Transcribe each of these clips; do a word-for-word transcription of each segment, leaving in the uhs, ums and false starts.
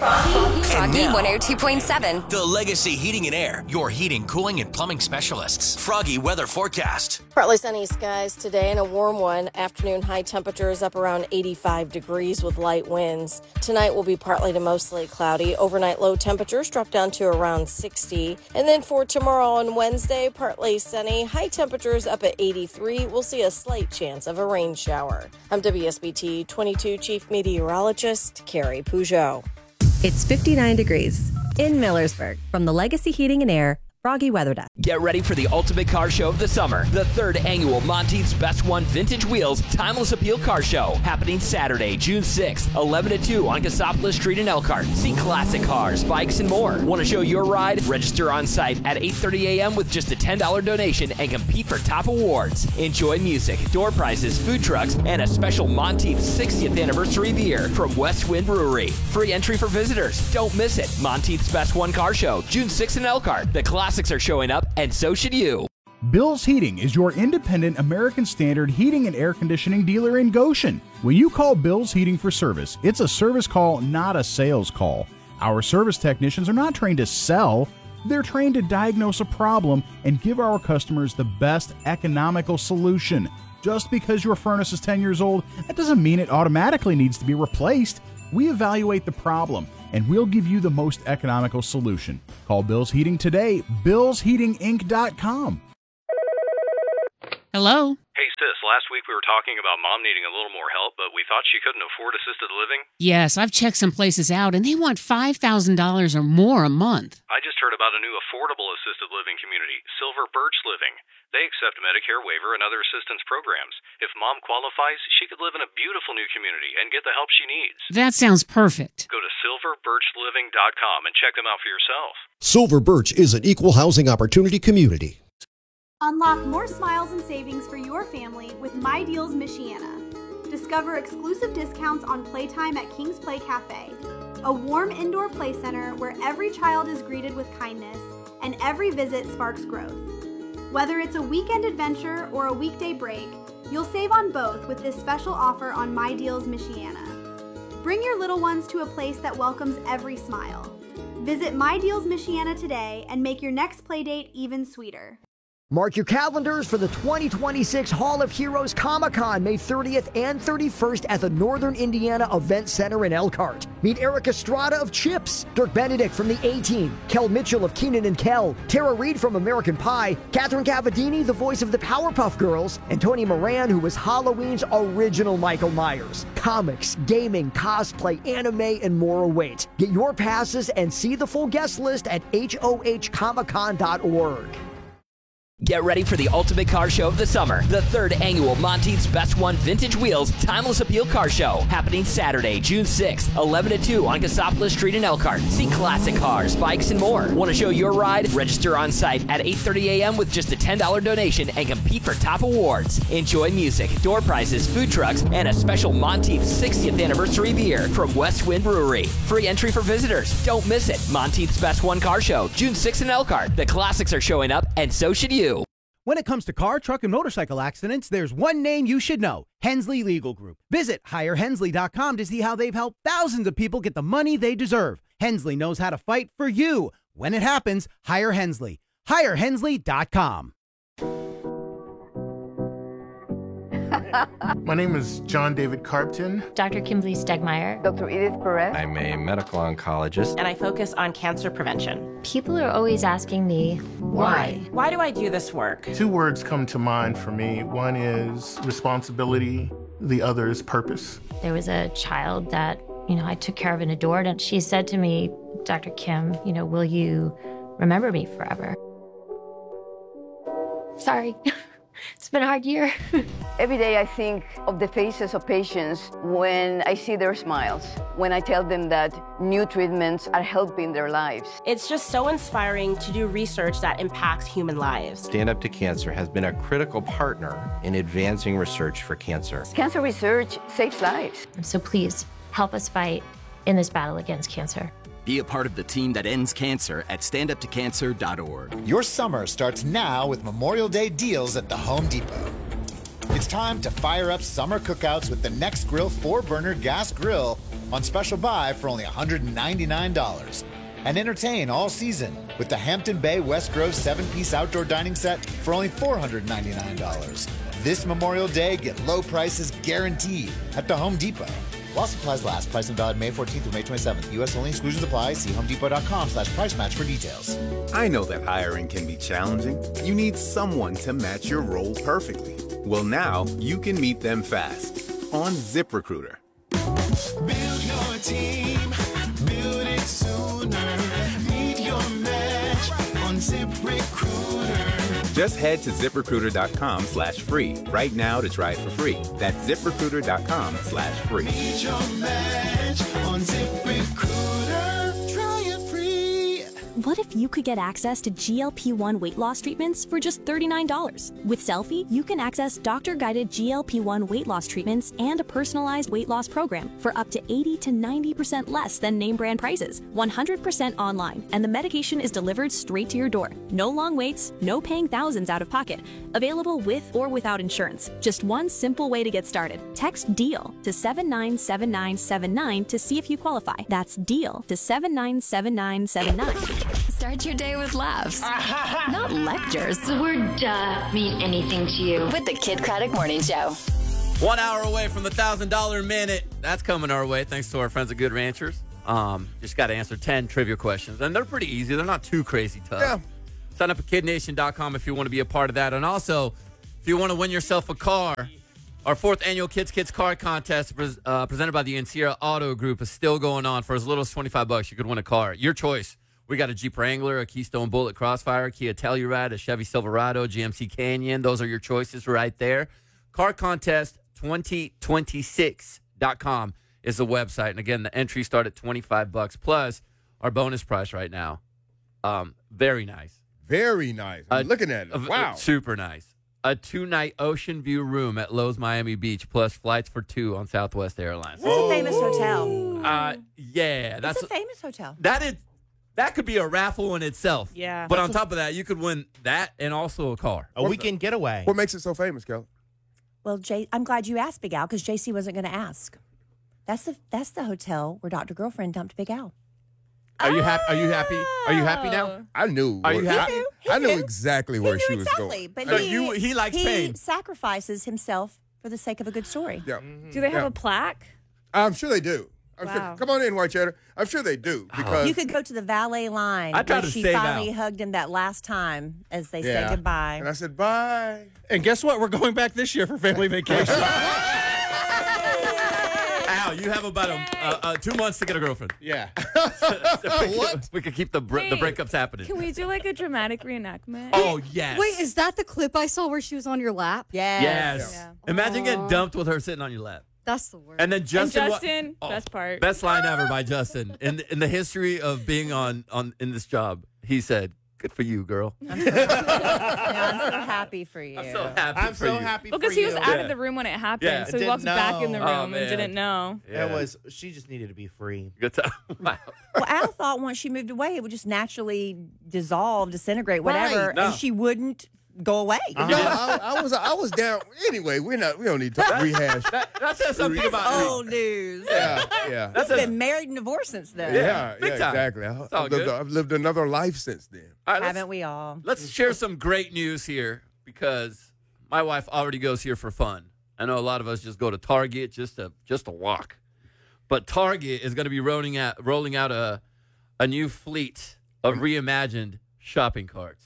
Froggy, Froggy now, one oh two point seven. The Legacy Heating and Air, your heating, cooling, and plumbing specialists. Froggy weather forecast. Partly sunny skies today and a warm one. Afternoon high temperatures up around eighty-five degrees with light winds. Tonight will be partly to mostly cloudy. Overnight low temperatures drop down to around sixty. And then for tomorrow and Wednesday, partly sunny. High temperatures up at eighty-three. We'll see a slight chance of a rain shower. I'm W S B T twenty-two Chief Meteorologist Carrie Peugeot. It's fifty-nine degrees in Millersburg from the Legacy Heating and Air Froggy Weather Desk. Get ready for the ultimate car show of the summer. The third annual Monteith's Best One Vintage Wheels Timeless Appeal Car Show. Happening Saturday, June sixth, eleven to two on Cassopolis Street in Elkhart. See classic cars, bikes, and more. Want to show your ride? Register on site at eight thirty a.m. with just a ten dollars donation and compete for top awards. Enjoy music, door prizes, food trucks, and a special Monteith's sixtieth anniversary beer from West Wind Brewery. Free entry for visitors. Don't miss it. Monteith's Best One Car Show, June sixth in Elkhart. The classics are showing up, and so should you. Bill's Heating is your independent American Standard heating and air conditioning dealer in Goshen. When you call Bill's Heating for service, it's a service call, not a sales call. Our service technicians are not trained to sell. They're trained to diagnose a problem and give our customers the best economical solution. Just because your furnace is ten years old, that doesn't mean it automatically needs to be replaced. We evaluate the problem, and we'll give you the most economical solution. Call Bill's Heating today, bills heating inc dot com. Hello? Hey, sis, last week we were talking about mom needing a little more help, but we thought she couldn't afford assisted living. Yes, I've checked some places out, and they want five thousand dollars or more a month. I just heard about a new affordable assisted living community, Silver Birch Living. They accept Medicare waiver and other assistance programs. If mom qualifies, she could live in a beautiful new community and get the help she needs. That sounds perfect. Go to silver birch living dot com and check them out for yourself. Silver Birch is an equal housing opportunity community. Unlock more smiles and savings for your family with My Deals Michiana. Discover exclusive discounts on playtime at King's Play Cafe, a warm indoor play center where every child is greeted with kindness and every visit sparks growth. Whether it's a weekend adventure or a weekday break, you'll save on both with this special offer on My Deals Michiana. Bring your little ones to a place that welcomes every smile. Visit My Deals Michiana today and make your next playdate even sweeter. Mark your calendars for the twenty twenty-six Hall of Heroes Comic-Con, May thirtieth and thirty-first at the Northern Indiana Event Center in Elkhart. Meet Eric Estrada of Chips, Dirk Benedict from the A-Team, Kel Mitchell of Keenan and Kel, Tara Reid from American Pie, Catherine Cavadini, the voice of the Powerpuff Girls, and Tony Moran, who was Halloween's original Michael Myers. Comics, gaming, cosplay, anime, and more await. Get your passes and see the full guest list at H O H comic con dot org. Get ready for the ultimate car show of the summer. The third annual Monteith's Best One Vintage Wheels Timeless Appeal Car Show. Happening Saturday, June sixth, eleven to two on Cassopolis Street in Elkhart. See classic cars, bikes, and more. Want to show your ride? Register on site at eight thirty a.m. with just a ten dollars donation and compete for top awards. Enjoy music, door prizes, food trucks, and a special Monteith's sixtieth anniversary beer from West Wind Brewery. Free entry for visitors. Don't miss it. Monteith's Best One Car Show, June sixth in Elkhart. The classics are showing up, and so should you. When it comes to car, truck, and motorcycle accidents, there's one name you should know, Hensley Legal Group. Visit hire hensley dot com to see how they've helped thousands of people get the money they deserve. Hensley knows how to fight for you. When it happens, hire Hensley. hire hensley dot com. My name is John David Carpton. Doctor Kimberly Stegmeyer. Doctor Edith Perez. I'm a medical oncologist. And I focus on cancer prevention. People are always asking me, why? Why do I do this work? Two words come to mind for me. One is responsibility. The other is purpose. There was a child that, you know, I took care of and adored, and she said to me, Doctor Kim, you know, will you remember me forever? Sorry. It's been a hard year. Every day I think of the faces of patients when I see their smiles, when I tell them that new treatments are helping their lives. It's just so inspiring to do research that impacts human lives. Stand Up to Cancer has been a critical partner in advancing research for cancer. Cancer research saves lives. So please help us fight in this battle against cancer. Be a part of the team that ends cancer at stand up to cancer dot org. Your summer starts now with Memorial Day deals at the Home Depot. It's time to fire up summer cookouts with the Next Grill four burner gas grill on special buy for only one hundred ninety-nine dollars. And entertain all season with the Hampton Bay West Grove seven-piece outdoor dining set for only four hundred ninety-nine dollars. This Memorial Day, get low prices guaranteed at the Home Depot. While supplies last, price and valid May fourteenth through May twenty-seventh. U S only, exclusions apply. See homedepot.com slash price match for details. I know that hiring can be challenging. You need someone to match your role perfectly. Well, now you can meet them fast on ZipRecruiter. Build your team, build it sooner. Meet your match on ZipRecruiter. Just head to ZipRecruiter.com slash free right now to try it for free. That's ZipRecruiter.com slash free. Meet your match on ZipRecruiter. Try it free. What if you could get access to G L P one weight loss treatments for just thirty-nine dollars? With Selfie, you can access doctor-guided G L P one weight loss treatments and a personalized weight loss program for up to eighty to ninety percent less than name brand prices, one hundred percent online, and the medication is delivered straight to your door. No long waits, no paying thousands out of pocket. Available with or without insurance. Just one simple way to get started. Text DEAL to seven nine seven nine seven nine to see if you qualify. That's DEAL to seven nine seven nine seven nine. Start your day with laughs, not lectures. The word duh mean anything to you? With the Kid Craddock Morning Show. One hour away from the one thousand dollars minute. That's coming our way thanks to our friends at Good Ranchers. Um, just got to answer ten trivia questions. And they're pretty easy. They're not too crazy tough. Yeah. Sign up at kid nation dot com if you want to be a part of that. And also, if you want to win yourself a car, our fourth annual Kids Kids Car Contest uh, presented by the Encira Auto Group is still going on. For as little as twenty-five bucks, you could win a car. Your choice. We got a Jeep Wrangler, a Keystone Bullet Crossfire, Kia Telluride, a Chevy Silverado, G M C Canyon. Those are your choices right there. car contest twenty twenty-six dot com is the website. And again, the entries start at twenty-five bucks plus our bonus price right now. Um, very nice. Very nice. I'm uh, looking at it. Wow. Uh, super nice. A two-night ocean view room at Lowe's Miami Beach plus flights for two on Southwest Airlines. That's a famous hotel. Uh, yeah. That's It's a famous hotel. That is... That could be a raffle in itself. Yeah. But on top of that, you could win that and also a car. A weekend getaway. What makes it so famous, Kelly? Well, Jay, I'm glad you asked Big Al because J C wasn't going to ask. That's the that's the hotel where Doctor Girlfriend dumped Big Al. Are you happy? Are you happy? Are you happy now? I knew. Are you happy? He knew. He I knew knew. exactly He where knew she exactly, was going. but So he, you, he likes he pain. sacrifices himself for the sake of a good story. Yeah. Do they have Yeah. a plaque? I'm sure they do. I'm Wow. sure. Come on in, White Cheddar. I'm sure they do because You could go to the valet line I tried where to she save finally Al. hugged him that last time as they Yeah. said goodbye. And I said bye. And guess what? We're going back this year for family vacation. Al, you have about a, uh, uh, two months to get a girlfriend. Yeah. What? We could keep the br- the Wait. breakups happening. Can we do like a dramatic reenactment? Oh yes. Wait, is that the clip I saw where she was on your lap? Yes. Yeah. Imagine getting Aw. dumped with her sitting on your lap. That's the word. And then Justin, and wa- Justin, Oh, best part. best line ever by Justin in in the history of being on on in this job. He said, "Good for you, girl." I'm so, yeah, I'm so happy for you. I'm so happy. I'm for so you. happy Well, for because he was you. out Yeah. of the room when it happened, Yeah. so he Didn't walked back in the know. room Oh, and man. didn't know. It was. She just needed to be free. Good time. Wow. Well, Al thought once she moved away, it would just naturally dissolve, disintegrate, whatever, Right. No. and she wouldn't go away. Uh-huh. No, I, I was I was down. Anyway, we're not. We don't need to rehash. That, that says something That's about old news. Yeah, yeah. He's That's a- been married and divorced since then. Yeah, big yeah, time. exactly. I, It's all I've, lived, Oh, uh, good. I've lived another life since then. All right, let's- Haven't we all? Let's share some great news here because my wife already goes here for fun. I know a lot of us just go to Target just to just to walk, but Target is going to be rolling out rolling out a a new fleet of reimagined shopping carts.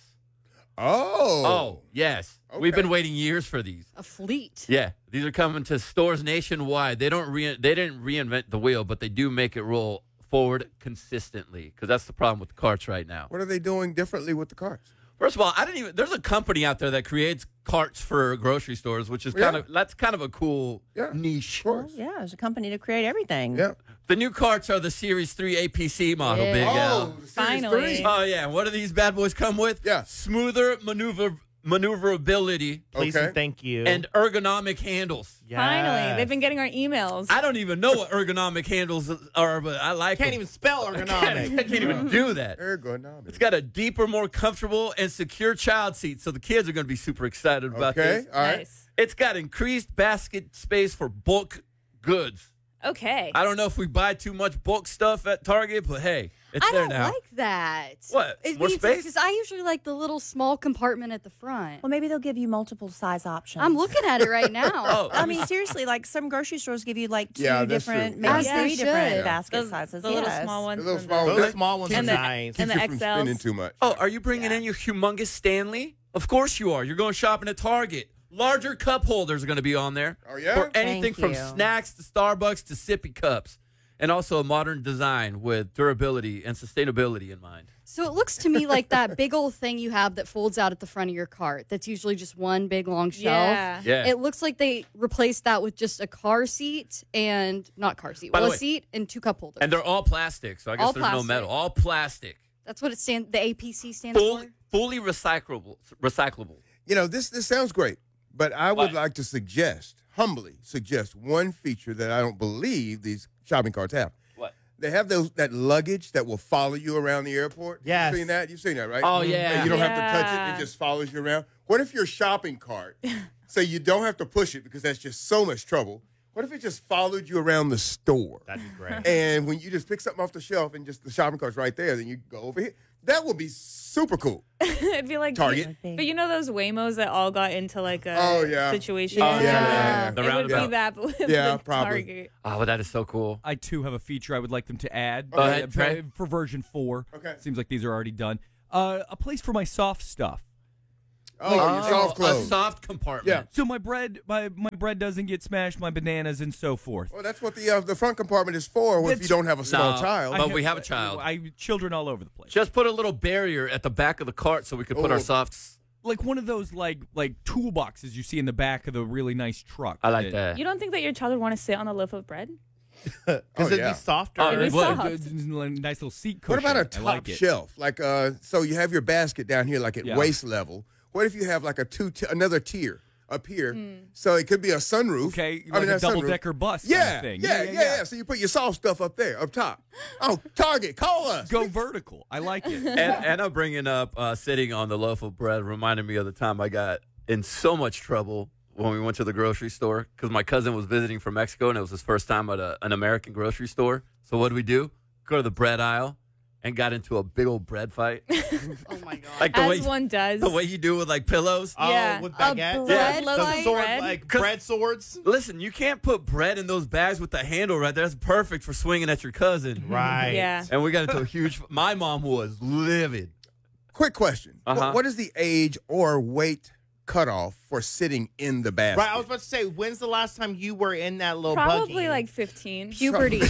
Oh, Oh, yes, we've been waiting years for these. A fleet. Yeah, these are coming to stores nationwide. They don't re- they didn't reinvent the wheel, but they do make it roll forward consistently because that's the problem with the carts right now. What are they doing differently with the carts? First of all, I didn't even. There's a company out there that creates carts for grocery stores, which is kind Yeah. of that's kind of a cool niche. Well, yeah, there's a company to create everything. Yeah. The new carts are the Series three A P C model, Yeah. Big Oh, Al. the Series Finally. three. Oh, yeah. What do these bad boys come with? Yeah. Smoother maneuver maneuverability. Please and thank you. And ergonomic handles. Finally, they've been getting our emails. I don't even know what ergonomic handles are, but I like Can't them. even spell I ergonomic. can't, I can't even do that. Ergonomic. It's got a deeper, more comfortable, and secure child seat, so the kids are going to be super excited about Okay, this. all right. Nice. It's got increased basket space for bulk goods. Okay. I don't know if we buy too much bulk stuff at Target, but hey, it's I there don't now. like that. What? It More means space? Because I usually like the little small compartment at the front. Well, maybe they'll give you multiple size options. I'm looking at it right now. Oh, I mean, seriously, like some grocery stores give you like two Yeah, that's different, true. maybe Yeah. three As they different should. basket The- sizes. the little yes. small ones. The little and small the- ones. Those small ones And are the- nice. and the Keeps you from X Ls. spending too much. Oh, are you bringing in your humongous Stanley? Of course you are. You're going shopping at Target. Larger cup holders are going to be on there. Oh, yeah? For anything Thank from you. snacks to Starbucks to sippy cups. And also a modern design with durability and sustainability in mind. So it looks to me like that big old thing you have that folds out at the front of your cart. That's usually just one big long shelf. Yeah. Yeah. It looks like they replaced that with just a car seat and not car seat. By the Well, a way- seat and two cup holders. And they're all plastic, so I guess All there's no plastic. metal. All plastic. That's what it stands. The A P C stands Fully, for. fully recyclable. Recyclable. You know, this this sounds great, but I would What? like to suggest, humbly suggest, one feature that I don't believe these shopping carts have. What? They have those that luggage that will follow you around the airport. Yes. You've seen that? You've seen that, right? Oh, yeah. And you don't have to touch it. Yeah. It just follows you around. What if your shopping cart, so you don't have to push it because that's just so much trouble. What if it just followed you around the store? That'd be great. And when you just pick something off the shelf and just the shopping cart's right there, then you go over here. That would be super cool. It'd be like Target. But you know those Waymos that all got into like a Oh, yeah. situation? Oh, yeah, yeah, yeah. The It would roundabout. be that, but with Yeah, the probably. Target. Oh, well, that is so cool. I too have a feature I would like them to add. Go ahead, uh, Trey. for version four. Okay. Seems like these are already done. Uh, a place for my soft stuff. Oh, your soft a clothes. soft compartment. Yeah. So my bread, my my bread doesn't get smashed, my bananas and so forth. Well, that's what the uh, the front compartment is for if you That's- don't have a small No. child. But we have a child. I children all over the place. Just put a little barrier at the back of the cart so we could put Oh. our softs. Like one of those like like toolboxes you see in the back of the really nice truck. I like that. You don't think that your child would want to sit on a loaf of bread? Because Oh, it'd yeah. be softer. Oh, It'd be Well, soft. uh, nice little seat What cushion. about a I top like it. shelf? Like, uh, so you have your basket down here, like at Yeah. waist level. What if you have like a two, t- another tier up here? So it could be a sunroof. Okay, I like mean, a sunroof. double-decker bus kind Yeah, of thing. yeah, yeah, yeah, So you put your soft stuff up there, up top. Oh, Target, call us. Go vertical. I like it. And, and I'm bringing up uh, sitting on the loaf of bread reminded me of the time I got in so much trouble when we went to the grocery store because my cousin was visiting from Mexico and it was his first time at a, an American grocery store. So what did we do? Go to the bread aisle and got into a big old bread fight. Oh my god. Like the As way one does. the way you do with like pillows. Oh, Yeah. with A baguettes? bread Those loaf sword, bread? like 'Cause- bread swords? Listen, you can't put bread in those bags with the handle right there. That's perfect for swinging at your cousin. Right. Yeah. And we got into a huge. My mom was livid. Quick question. Uh-huh. What, what is the age or weight cutoff for sitting in the basket? Right, I was about to say, when's the last time you were in that little Probably buggy? like fifteen. Puberty.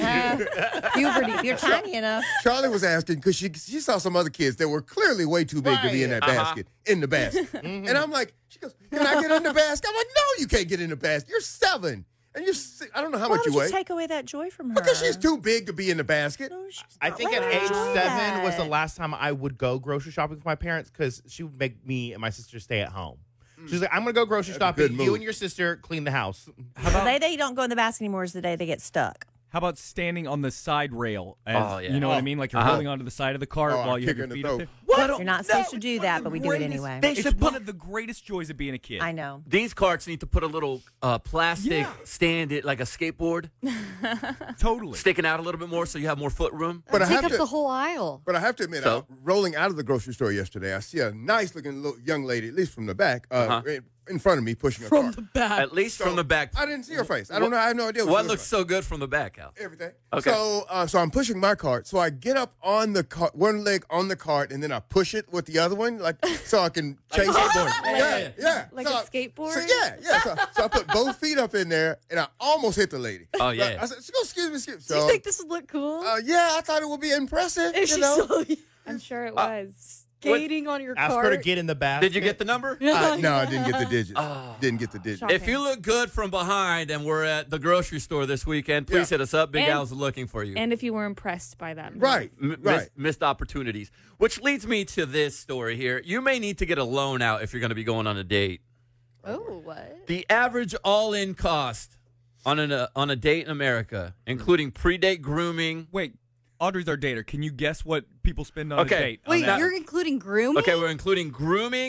Puberty. If you're tiny enough. Charlie was asking because she she saw some other kids that were clearly way too big to be in that Right. Uh-huh. basket, in the basket. And I'm like, she goes, can I get in the basket? I'm like, no, you can't get in the basket. You're seven. And you're, si- I don't know how Why much would you you weigh. take away that joy from her? Because she's too big to be in the basket. No, she's I not. think Let at her age enjoy seven was the that. last time I would go grocery shopping with my parents because she would make me and my sister stay at home. She's like, I'm going to go grocery That's a shopping. good You move. and your sister clean the house. The day they don't go in the basket anymore is the day they get stuck. How about standing on the side rail? As, Oh, yeah. You know what I Oh. meing? Like you're Uh-huh. holding onto the side of the cart Oh, while I'm you have your kicking feet the up there. What? You're not supposed to do that, but we do it anyway. They It's should one put of the greatest joys of being a kid. I know. these carts need to put a little uh, plastic Yeah. stand it like a skateboard Totally. sticking out a little bit more so you have more foot room. But I Take have up to, the whole aisle. but I have to admit, So? uh, rolling out of the grocery store yesterday, I see a nice looking little young lady, at least from the back, uh, Uh-huh. in, in front of me pushing a From cart. the back. At least So, from the back. I didn't see her face. I don't know. I have no idea. What she looks so good from the back, Al? Everything. Okay. So, uh, so I'm pushing my cart. So I get up on the cart, one leg on the cart, and then I push it with the other one, like so I can change Like a it. skateboard. Yeah, Yeah, yeah, yeah. Like so a I- skateboard? So, yeah, yeah. So, so I put both feet up in there, and I almost hit the lady. Oh, yeah. I said, "Excuse me, excuse me." Do you So, think this would look cool? uh, yeah, I thought it would be impressive. If You she know. saw you I'm sure it Uh, was. skating on your Ask cart. her to get in the basket. Did you get the number? Uh, no, I didn't get the digits. Oh. Didn't get the digits. Shocking. If you look good from behind and we're at the grocery store this weekend, please Yeah. hit us up. Big And- Al's looking for you. And if you were impressed by that. Right, M- right. missed, missed opportunities. Which leads me to this story here. You may need to get a loan out if you're going to be going on a date. Oh, what? The average all-in cost on an, uh, on a date in America, including pre-date grooming. Wait, Audrey's our dater. Can you guess what people spend on Okay. a date? on Wait, that? you're including grooming? Okay, we're including grooming,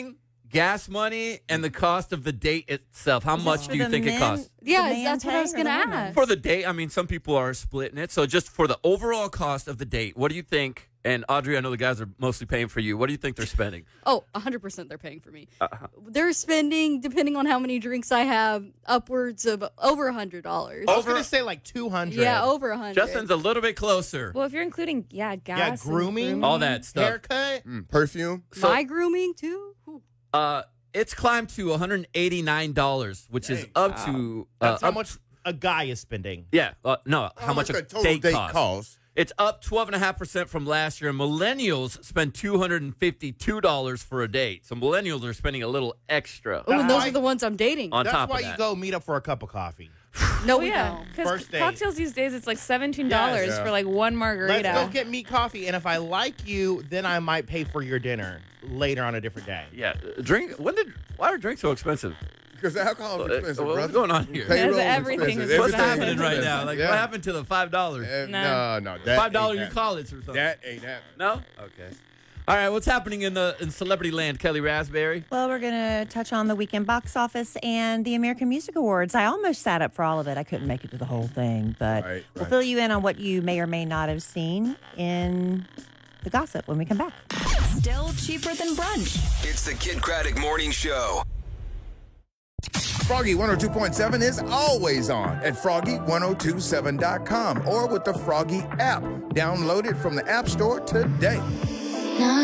gas money and the cost of the date itself. How much for do you the think it men? costs? Yeah, The man that's what I was paying or going to the woman? ask. For the date, I mean, some people are splitting it. So just for the overall cost of the date, what do you think? And Audrey, I know the guys are mostly paying for you. What do you think they're spending? Oh, one hundred percent they're paying for me. Uh-huh. They're spending, depending on how many drinks I have, upwards of over one hundred dollars. I was going to say like two hundred. Yeah, over one hundred. Justin's a little bit closer. Well, if you're including, yeah, gas. and grooming, All that stuff. haircut. Mm, perfume. So, My grooming, too? Ooh. uh, it's climbed to one hundred eighty-nine dollars, which is up to uh, That's how up- much a guy is spending. Yeah, uh, no, how How much much a a total date, date costs. costs? It's up twelve point five percent from last year. Millennials spend two hundred fifty-two dollars for a date. So millennials are spending a little extra Oh, and That's those why- are the ones I'm dating. on That's top why of you that. go meet up for a cup of coffee. No, Oh, we yeah. don't. Because First date. cocktails these days, it's like seventeen dollars Yes. for like one margarita. Let's go get me coffee, and if I like you, then I might pay for your dinner later on a different day. Yeah, drink. When did? Why are drinks so expensive? Because alcohol is Uh, expensive, what's brother. going on here? Payroll Yes, everything expensive. is What's Everything happening right now? expensive. Like, Yeah. what happened to the five dollars? Uh, No. no, no. that Five dollars ain't you happening. college or something? That ain't happening. No. Okay. All right. What's happening in the in celebrity land, Kelly Raspberry? Well, we're going to touch on the weekend box office and the American Music Awards. I almost sat up for all of it. I couldn't make it to the whole thing, but Right, we'll right. fill you in on what you may or may not have seen in the gossip when we come back. Still cheaper than brunch. It's the Kid Craddock Morning Show. Froggy one oh two point seven is always on at froggy one oh two seven dot com or with the Froggy app. Download it from the App Store today. Now